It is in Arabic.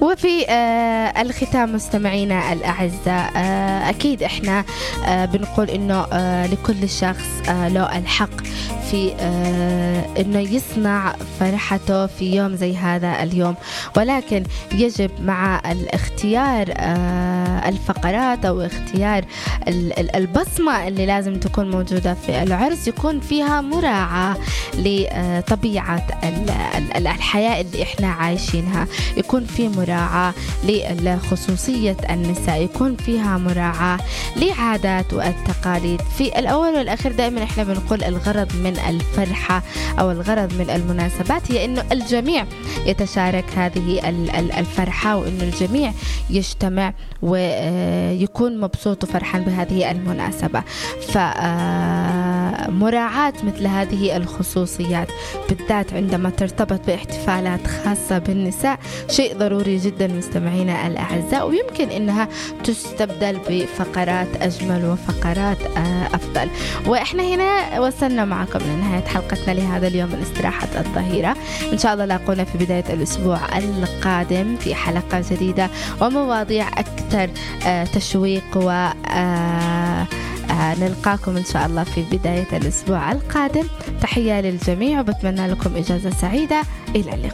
وفي الختام مستمعينا الأعزاء، أكيد إحنا بنقول إنه لكل شخص له الحق في إنه يصنع فرحته في يوم زي هذا اليوم، ولكن يجب مع الاختيار الفقرات أو اختيار البصمة اللي لازم تكون موجودة في العرس يكون فيها مراعاة لطبيعة الحياة اللي إحنا عايشينها، يكون في مراعاة لخصوصية النساء، يكون فيها مراعاة لعادات والتقاليد. في الأول والأخير دائما إحنا بنقول الغرض من الفرحة أو الغرض من المناسبات هي إنه الجميع يتشارك هذه الفرحة، وإنه الجميع يجتمع ويكون مبسوط وفرحان بهذه المناسبة. فمراعاة مثل هذه الخصوصيات بالذات عندما ترتبط باحتفالات خاصة بالنساء شيء ضروري جدا مستمعينا الأعزاء، ويمكن إنها تستبدل بفقرات أجمل وفقرات أفضل. وإحنا هنا وصلنا معكم لنهاية حلقتنا لهذا اليوم من استراحة الظهيرة. إن شاء الله لاقونا في بداية الأسبوع القادم في حلقة جديدة ومواضيع أكثر تشويق، و نلقاكم إن شاء الله في بداية الأسبوع القادم. تحية للجميع وبتمنى لكم إجازة سعيدة، إلى اللقاء.